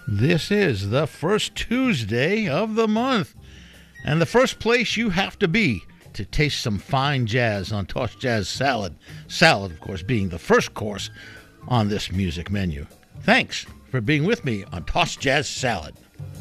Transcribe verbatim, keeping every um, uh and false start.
This is the first Tuesday of the month, and the first place you have to be to taste some fine jazz on Tossed Jazz Salad. Salad, of course, being the first course on this music menu. Thanks for being with me on Tossed Jazz Salad.